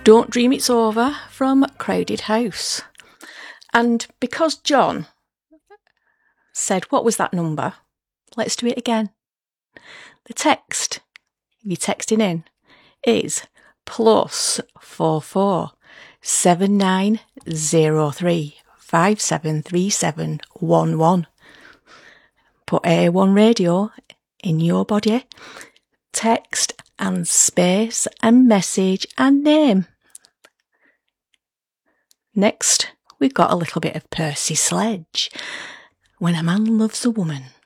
Don't Dream It's Over from Crowded House. And because John said, what was that number? Let's do it again. The text, if you're texting in, is +44 7903 573711. Put A1 Radio in your body, text and space and message and name. Next, we've got a little bit of Percy Sledge, When a Man Loves a Woman.